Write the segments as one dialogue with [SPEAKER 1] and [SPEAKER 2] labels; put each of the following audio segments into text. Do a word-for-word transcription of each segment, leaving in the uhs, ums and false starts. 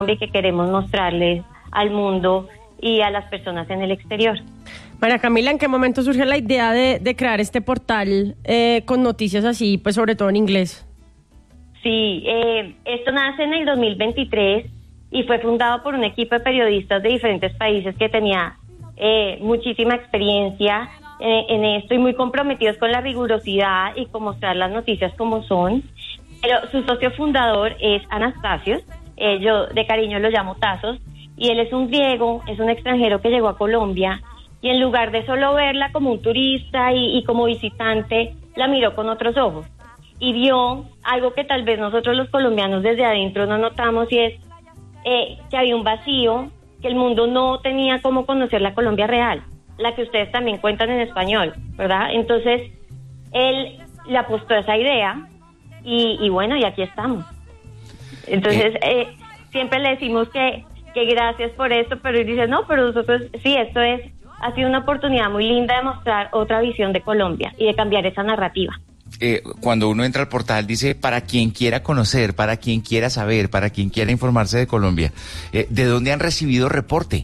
[SPEAKER 1] y que queremos mostrarles al mundo y a las personas en el exterior.
[SPEAKER 2] María Camila, ¿en qué momento surge la idea de, de crear este portal eh, con noticias así, pues sobre todo en inglés?
[SPEAKER 1] Sí, eh, esto nace en el dos mil veintitrés y fue fundado por un equipo de periodistas de diferentes países que tenía eh, muchísima experiencia eh, en esto y muy comprometidos con la rigurosidad y con mostrar las noticias como son. Pero su socio fundador es Anastasios, eh, yo de cariño lo llamo Tazos, y él es un griego, es un extranjero que llegó a Colombia y en lugar de solo verla como un turista y, y como visitante, la miró con otros ojos y vio algo que tal vez nosotros los colombianos desde adentro no notamos, y es eh, que había un vacío, que el mundo no tenía cómo conocer la Colombia real, la que ustedes también cuentan en español, ¿verdad? Entonces, él le apostó a esa idea y, y bueno, y aquí estamos. Entonces, eh, siempre le decimos que, que gracias por esto, pero él dice, no, pero nosotros, sí, esto es, ha sido una oportunidad muy linda de mostrar otra visión de Colombia y de cambiar esa narrativa.
[SPEAKER 3] Eh, cuando uno entra al portal dice para quien quiera conocer, para quien quiera saber, para quien quiera informarse de Colombia. Eh, ¿De dónde han recibido reporte?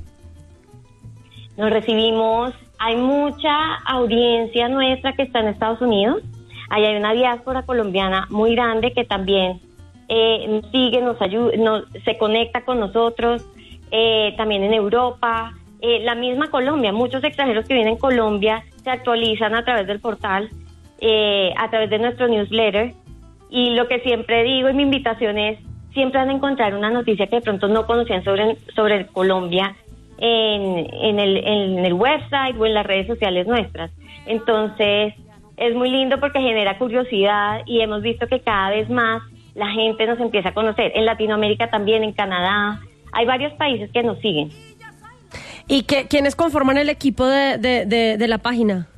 [SPEAKER 1] Nos recibimos, hay mucha audiencia nuestra que está en Estados Unidos. Ahí hay una diáspora colombiana muy grande que también eh, nos sigue, nos ayuda, nos, se conecta con nosotros, eh, también en Europa, eh, la misma Colombia, muchos extranjeros que vienen a Colombia se actualizan a través del portal, eh, a través de nuestro newsletter, y lo que siempre digo y mi invitación es, siempre van a encontrar una noticia que de pronto no conocían sobre, sobre Colombia en, en, el, en el website o en las redes sociales nuestras. Entonces, es muy lindo porque genera curiosidad y hemos visto que cada vez más la gente nos empieza a conocer. En Latinoamérica también, en Canadá, hay varios países que nos siguen.
[SPEAKER 2] ¿Y qué, quiénes conforman el equipo de, de, de, de la página?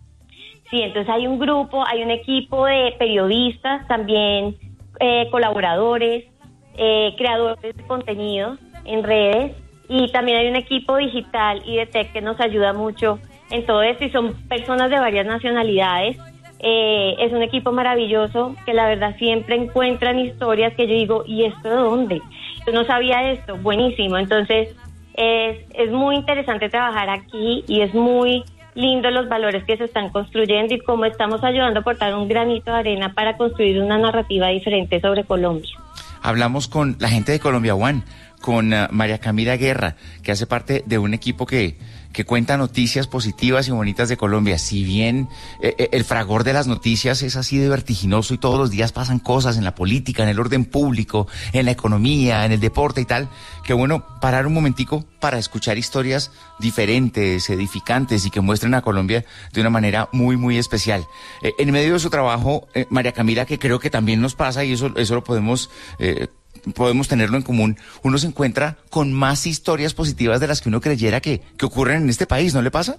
[SPEAKER 1] Sí, entonces hay un grupo, hay un equipo de periodistas, también eh, colaboradores, eh, creadores de contenidos en redes, y también hay un equipo digital y de tech que nos ayuda mucho en todo esto, y son personas de varias nacionalidades. Eh, es un equipo maravilloso que la verdad siempre encuentran historias que yo digo, ¿y esto de dónde? Yo no sabía esto, buenísimo. Entonces es, es muy interesante trabajar aquí y es muy lindo los valores que se están construyendo y cómo estamos ayudando a aportar un granito de arena para construir una narrativa diferente sobre Colombia.
[SPEAKER 3] Hablamos con la gente de Colombia One, con uh, María Camila Guerra, que hace parte de un equipo que, que cuenta noticias positivas y bonitas de Colombia. Si bien eh, el fragor de las noticias es así de vertiginoso y todos los días pasan cosas en la política, en el orden público, en la economía, en el deporte y tal, que bueno, parar un momentico para escuchar historias diferentes, edificantes y que muestren a Colombia de una manera muy, muy especial. Eh, en medio de su trabajo, eh, María Camila, que creo que también nos pasa y eso, eso lo podemos... Eh, podemos tenerlo en común, uno se encuentra con más historias positivas de las que uno creyera que, que ocurren en este país, ¿no le pasa?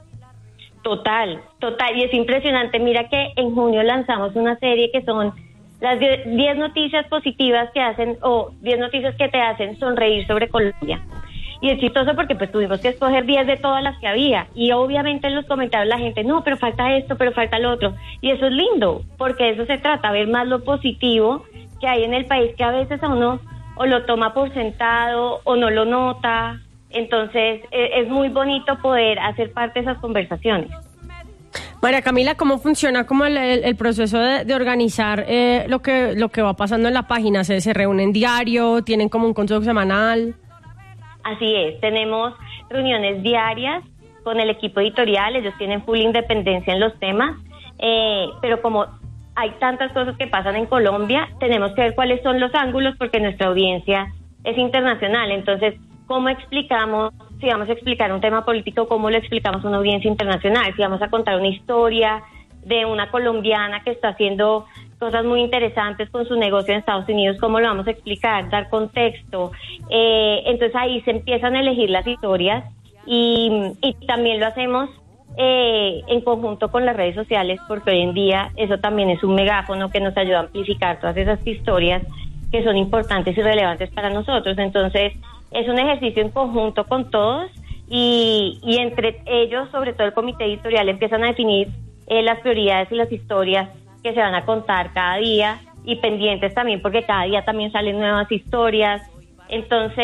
[SPEAKER 1] Total, total, y es impresionante. Mira que en junio lanzamos una serie que son las diez noticias positivas que hacen, o diez noticias que te hacen sonreír sobre Colombia. Y es chistoso porque pues tuvimos que escoger diez de todas las que había, y obviamente en los comentarios la gente, no, pero falta esto, pero falta lo otro, y eso es lindo, porque eso se trata, ver más lo positivo que hay en el país, que a veces a uno o lo toma por sentado o no lo nota. Entonces es muy bonito poder hacer parte de esas conversaciones.
[SPEAKER 2] María Camila, ¿cómo funciona como el, el, el proceso de, de organizar eh, lo que lo que va pasando en la página? ¿Se, se reúnen diario? ¿Tienen como un consejo semanal?
[SPEAKER 1] Así es, tenemos reuniones diarias con el equipo editorial, ellos tienen full independencia en los temas, eh, pero como hay tantas cosas que pasan en Colombia, tenemos que ver cuáles son los ángulos porque nuestra audiencia es internacional. Entonces, ¿cómo explicamos, si vamos a explicar un tema político, cómo lo explicamos a una audiencia internacional? Si vamos a contar una historia de una colombiana que está haciendo cosas muy interesantes con su negocio en Estados Unidos, ¿cómo lo vamos a explicar? Dar contexto. Eh, entonces ahí se empiezan a elegir las historias y, y también lo hacemos Eh, en conjunto con las redes sociales, porque hoy en día eso también es un megáfono que nos ayuda a amplificar todas esas historias que son importantes y relevantes para nosotros. Entonces es un ejercicio en conjunto con todos y, y entre ellos, sobre todo el comité editorial, empiezan a definir eh, las prioridades y las historias que se van a contar cada día, y pendientes también porque cada día también salen nuevas historias. Entonces,